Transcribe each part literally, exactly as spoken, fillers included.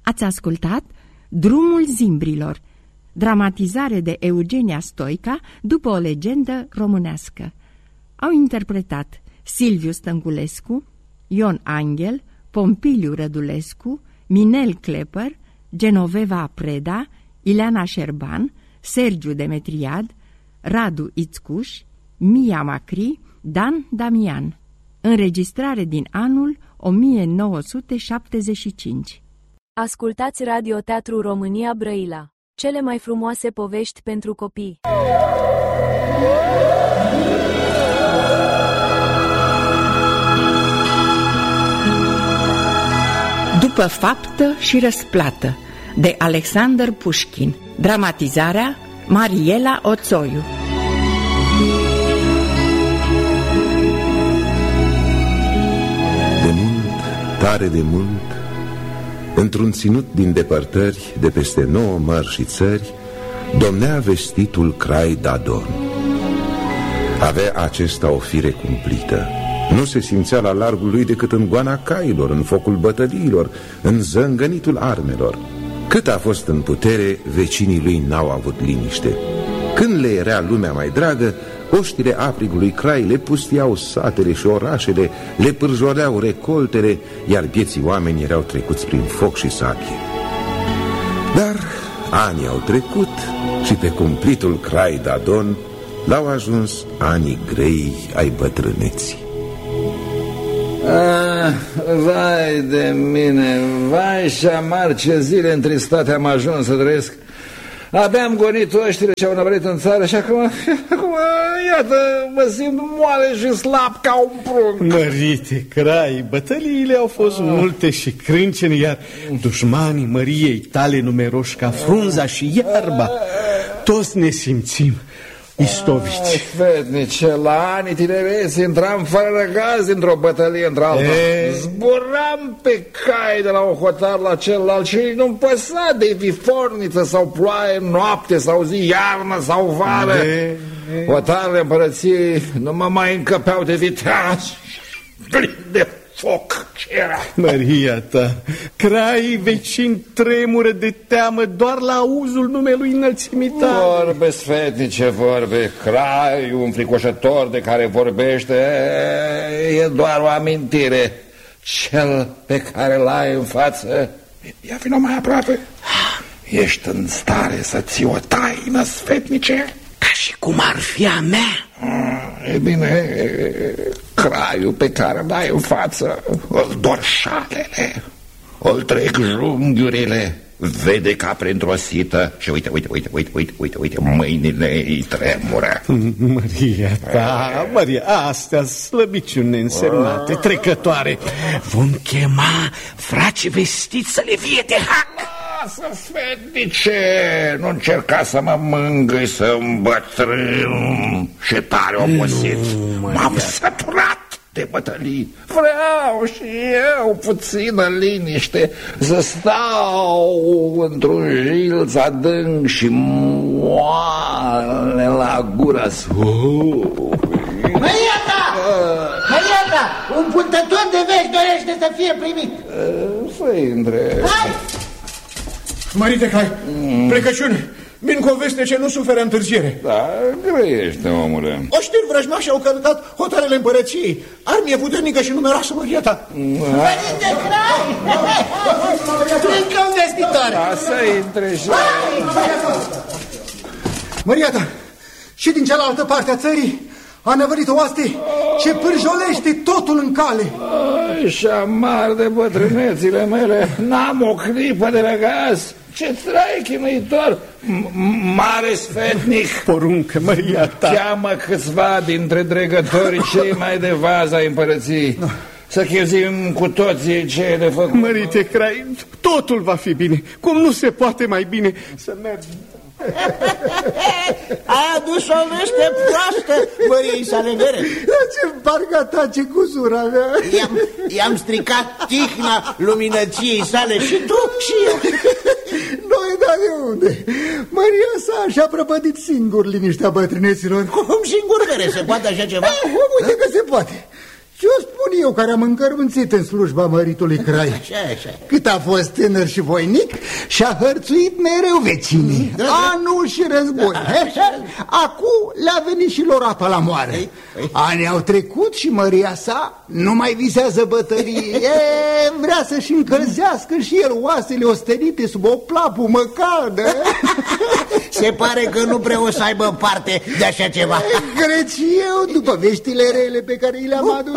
Ați ascultat Drumul Zimbrilor, dramatizare de Eugenia Stoica după o legendă românească. Au interpretat Silviu Stănculescu, Ion Anghel, Pompiliu Rădulescu, Minel Klepper, Genoveva Preda, Ileana Șerban, Sergiu Demetriad, Radu Ițcuș, Mia Macri, Dan Damian. Înregistrare din anul o mie nouă sute șaptezeci și cinci. Ascultați Radio Teatru România Brăila. Cele mai frumoase povești pentru copii. După faptă și răsplată, de Alexander Pușkin. Dramatizarea Mariela Oțoiu. De mult, tare de mult, într-un ținut din depărtări, de peste nouă mări și țări, domnea vestitul Crai Dadon. Avea acesta o fire cumplită. Nu se simțea la largul lui decât în goana cailor, în focul bătăliilor, în zângănitul armelor. Cât a fost în putere, vecinii lui n-au avut liniște. Când le era lumea mai dragă, oștile aprigului Crai le pustiau satele și orașele, le pârjoleau recoltele, iar vieții oameni erau trecuți prin foc și sabie. Dar anii au trecut și pe cumplitul Crai Dadon l-au ajuns anii grei ai bătrâneții. Ah, vai de mine, vai și amar, ce zile întristate am ajuns să trăiesc. Abia am gonit oștile ce au năvălit în țară și acum, acum, iată, mă simt moale și slab ca un prunc. Mărite, Crai, bătăliile au fost ah. multe și crâncene, iar dușmanii măriei tale numeroși ca frunza și iarba. Toți ne simțim istovici. Fetnice, la anii tinereții intram fără răgaz dintr-o bătălie într-alta. Zburam pe cai de la un hotar la celălalt și nu-mi păsa de viforniță sau ploaie, noapte sau zi, iarnă sau vară. Hotarele împărăției nu mă mai încăpeau de viteași plin de foc ce era. Maria ta, Crai vecin tremură de teamă doar la auzul numelui înălțimii tale. Vorbe, sfetnice, vorbe. Crai, un fricoșător de care vorbește, e doar o amintire. Cel pe care l-ai în față, ia vină mai aproape. Ești în stare să ții o taină, sfetnice? Ca și cum ar fi a mea. E bine, Craiul pe care l-ai în față îl dor șalele, îl trec junghiurile, vede ca printr-o sită și uite, uite, uite, uite, uite, uite, uite, mâinile îi tremură. Maria ta, Maria, astea slăbiciuni neînsemnate, trecătoare. Vom chema frați vestiți să le vie de hac. Lasă, sfetnice, nu încerca să mă mângâi, să îmbătrân și tare obosit. M-am săturat de bătălii. Vreau și eu puțină liniște, să stau într-un jilț adânc și moale la gura. Marieta! Marieta! Un purtător de vești dorește să fie primit. Să intre. Hai! Mărite Crai, mm. plecăciune. Vin cu o veste ce nu suferă întârziere. Da, grăiește, omule. Oștiri vrăjmași au călcat hotarele împărăției. Armie puternică și numeroasă, Maria ta. Mărite Crai! Încă un vestitor. Da, să intre și... Maria ta, și din cealaltă parte a țării a năvălit o oaste ce pârjolește totul în cale. Ai, și amar de bătrânețile mele, n-am o clipă de răgaz. Ce trai chinuitor, mare sfetnic. Poruncă, Maria ta. Cheamă câțiva dintre dregătorii cei mai de vază ai împărăției, să chezim cu toții ce e de făcut. Mărite Crai, totul va fi bine. Cum nu se poate mai bine să mergem. Ai adus o veste proastă măriei sale mere. Ce parcă ta, ce cuzura mea. I-am stricat tihna luminăției sale și tu și eu. Noi, dar de unde? Maria sa și-a prăpădit singur liniștea bătrâneților. Cum singur mere? Se poate așa ceva? Eh, uite că se poate. Ce-o spun eu care am încărunțit în slujba măritului Crai? Așa, așa. Cât a fost tânăr și voinic și-a hărțuit mereu vecinii. Da, da. Anul și război. Da. Acum le-a venit și lor apa la moare. Anii au trecut și măria sa nu mai visează bătărie. E, vrea să-și încălzească și el oasele ostenite sub o plapumă caldă. Se pare că nu prea o să aibă parte de așa ceva. Cred și eu, după veștile rele pe care i le-am adus.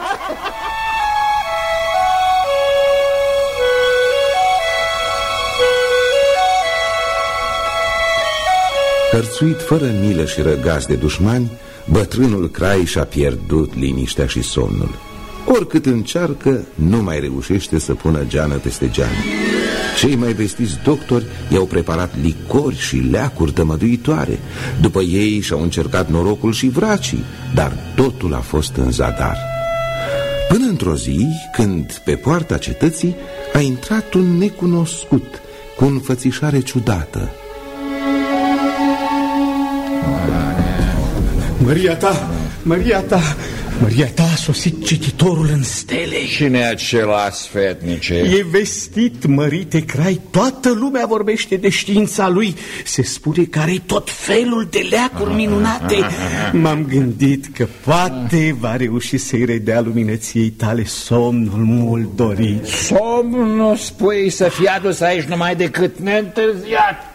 Hărțuit fără milă și răgaz de dușmani, bătrânul Crai și-a pierdut liniștea și somnul. Oricât încearcă, nu mai reușește să pună geană peste geană. Cei mai vestiți doctori i-au preparat licori și leacuri tămăduitoare. După ei și-au încercat norocul și vracii, dar totul a fost în zadar. Până într-o zi, când pe poarta cetății a intrat un necunoscut cu o înfățișare ciudată. Măria ta, Măria ta, Măria ta a sosit cititorul în stele. Cine e acela, sfetnice? E vestit, mărite Crai, toată lumea vorbește de știința lui. Se spune că are tot felul de leacuri minunate. M-am gândit că poate va reuși să-i redea luminăției tale somnul mult dorit. Somnul, spui, să fie adus aici numai decât neîntârziat.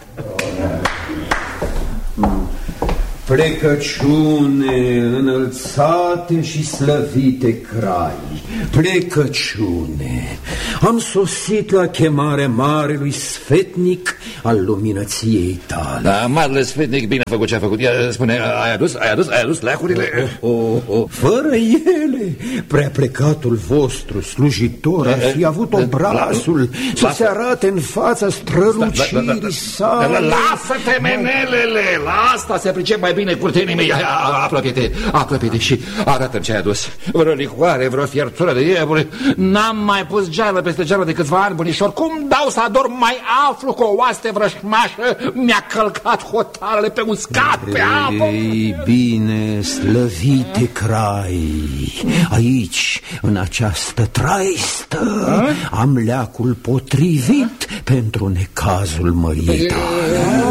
Plecăciune, înălțate și slăvite Crai, plecăciune. Am sosit la chemarea marelui sfetnic al luminăției tale. Da, marele sfetnic, bine a făcut ce a făcut. Ia, spune, ai adus, ai adus, ai adus leacurile? Oh, oh, oh. Fără ele, prea plecatul vostru slujitor ar fi avut obrazul să se arate în fața strălucirii sale. Lasă-te, menelele, la asta se pricep mai bine curtenii mei. Apropie-te, apropie-te și arată-mi ce ai adus. Vreo licoare, vreo fiertură de iepure. N-am mai pus geală peste geală de câțiva ani, bunișor. Cum dau să adorm, mai aflu că o oaste vrășmașă mi-a călcat hotarele pe uscat, pe apă. Ei, bine, slăvite Crai, aici, în această traistă, a? am leacul potrivit pentru necazul măriei tale.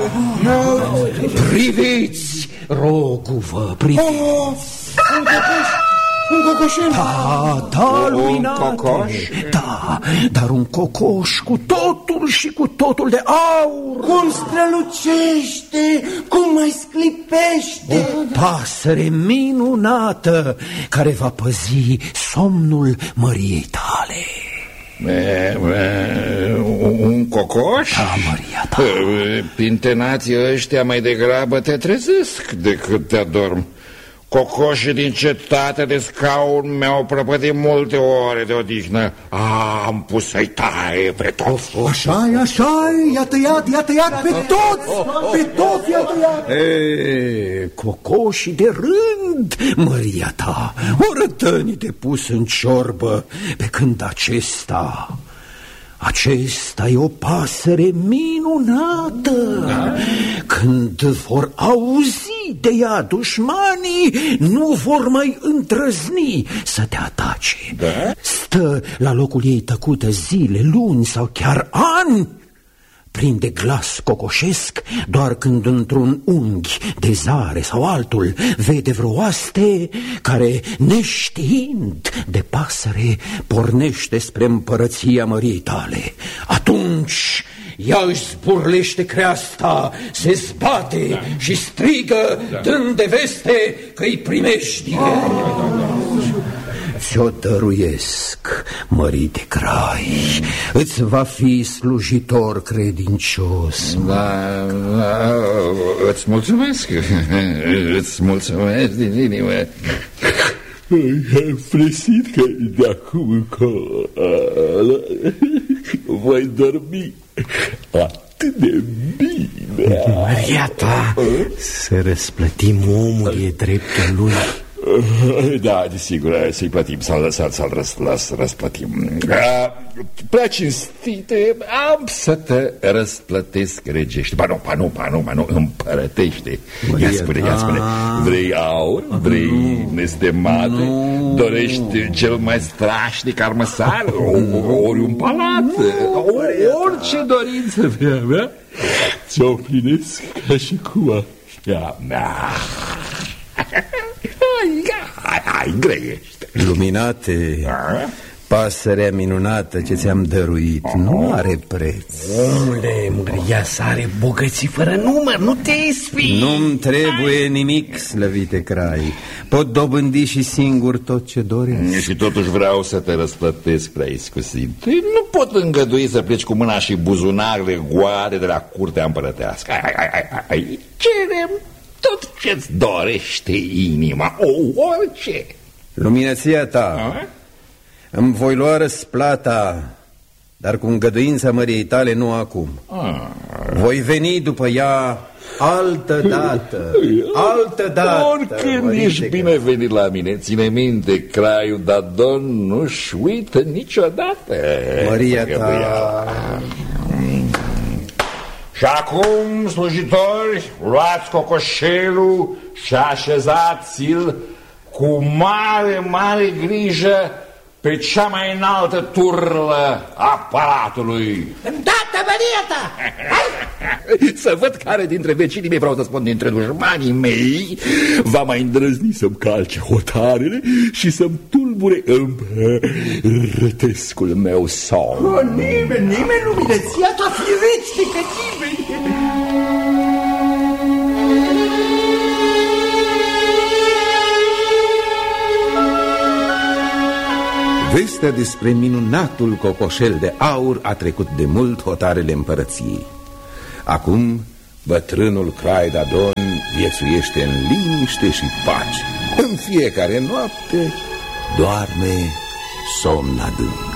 Priviți, rogu-vă, priviți. Un cocoș, un cocoșel. Da, da, luminate. Un cocoș? Da, dar un cocoș cu totul și cu totul de aur. Cum strălucește, cum mai sclipește. O pasăre minunată care va păzi somnul măriei tale. E, e, un cocoș? Da, Măria ta. Pintenații ăștia mai degrabă te trezesc decât te adorm. Cocoșii din cetate de scaun mi-au prăpădit multe ore de odihnă. Ah, am pus să-i taie pe toți. Așa-i, așa-i, i-a tăiat, i-a tăiat pe toți, pe toți i-a tăiat. E, cocoșii de rând, Măria ta, o rătănii de pus în ciorbă, pe când acesta... Acesta e o pasăre minunată. Da. Când vor auzi de ea dușmanii, nu vor mai îndrăzni să te atace. Da. Stă la locul ei tăcută zile, luni sau chiar ani. Prinde glas cocoșesc doar când într-un unghi de zare sau altul vede vreo oaste care, neștiind de pasăre, pornește spre împărăția măriei tale. Atunci ea își zburlește creasta, se zbate da. și strigă, da. dând de veste că îi primești. Ți-o dăruiesc, mărite Crai, îți va fi slujitor credincios. Da, da, îți mulțumesc, îți mulțumesc din inimă. Am presit că de acum încolo voi dormi atât de bine. Maria ta, să răsplătim omul e dreptul lui. Da, desigur, să-i plătim, să-l să să răs, răsplătim. Prea cinstite, am să te răsplătesc regește. Ba nu, ba nu, ba nu, ba nu, împărătește. Ia spune, ia spune, vrei aur, vrei nestemate, nu. Dorești cel mai strașnic armăsar, ori un palat, orice dorință vrea mea, ți-o plinesc ca și cu așa mea. Hai, hai, grăiește. Luminate, pasărea minunată ce ți-am dăruit nu are preț. Omule, măria sa are bogății fără număr, nu te sfii. Nu-mi trebuie nimic, slăvite Crai. Pot dobândi și singur tot ce doresc. Și totuși vreau să te răsplătesc prea iscusit. Nu pot îngădui să pleci cu mâna și buzunarele goale de la curtea împărătească. Hai, hai, hai, hai, hai. Cerem tot ce-ți dorește inima, o, orice. Luminăția ta, a? Îmi voi lua răsplata, dar cu îngăduința măriei tale nu acum. A. Voi veni după ea altă dată, altă dată. Oricând ești binevenit la mine, ține minte, Craiul Dadon nu-și uită niciodată. Măria ta... Și acum, slujitori, luați cocoșelul și așezați-l cu mare, mare grijă pe cea mai înaltă turlă a palatului. Îndată, Maria ta! Hai! Să văd care dintre vecinii mei, vreau să spun dintre dușmanii mei, va mai îndrăzni să-mi calce hotarele și să-mi tulbure împărătescul meu somn. O, nimeni, nimeni, luminăția ta, firește că nimeni! Vestea despre minunatul cocoșel de aur a trecut de mult hotarele împărăției. Acum bătrânul Crai Dadon viețuiește în liniște și pace. În fiecare noapte doarme somn adânc.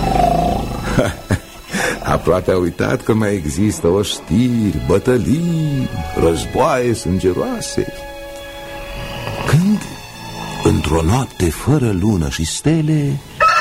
Aproape a uitat că mai există oștiri, bătălii, războaie sângeroase. Când, într-o noapte fără lună și stele,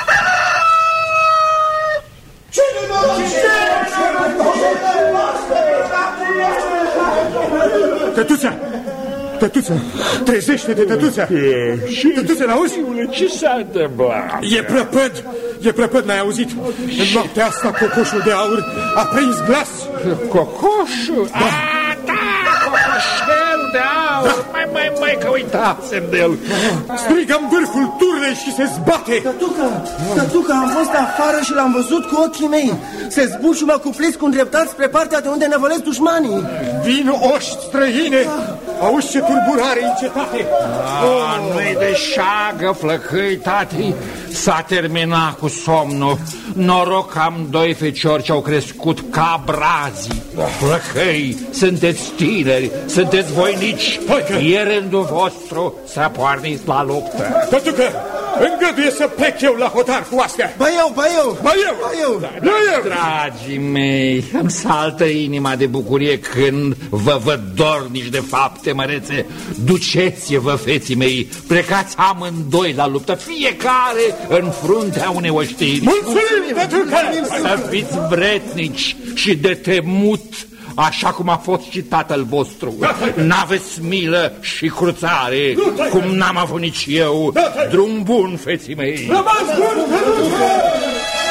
Tătuța! Tătuța! Trezește-te, Tătuța! Tătuța, l-auzi? Ce s-a întâmplat? E prăpăd! E prăpăd, n-ai auzit? În noaptea asta cocoșul de aur a prins glas. Cocoșul? Da! A, da! Cocoșel de aur! Da. Mai, mai, mai, că uitasem de el! Strigă în vârful turnei și se zbate! Tătuca! Tătuca, am fost afară și l-am văzut cu ochii mei. Se zbuciumă cu pliscu îndreptat spre partea de unde năvălesc dușmanii. Vin oști străine! Auzi ce tulburare în cetate! Oh, nu-i de șagă, flăcăi, tati! S-a terminat cu somnul. Noroc că am doi feciori ce au crescut ca brazii. Flăcăi, sunteți tineri, sunteți voinici. E rândul vostru să porniți la luptă. Tătucă, îngăduie să plec eu la hotar cu astea. Ba eu, ba eu, ba eu, ba eu, ba eu. Dragii mei, îmi saltă inima de bucurie când vă văd dornici de fapte mărețe. Duceți-vă, feții mei, plecați amândoi la luptă, fiecare în fruntea unei oștiri. Mulțumim, Tătucă! Să fiți vretnici și de temut, așa cum a fost și tatăl vostru. N-aveți milă și cruțare, cum n-am avut nici eu. Drum bun, feții mei! Rămas bun!